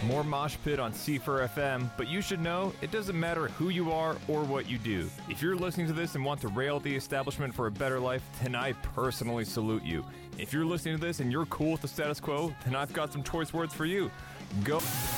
More Mosh Pit on C4 FM, but you should know it doesn't matter who you are or what you do. If you're listening to this and want to rail at the establishment for a better life, then I personally salute you. If you're listening to this and you're cool with the status quo, then I've got some choice words for you. Go.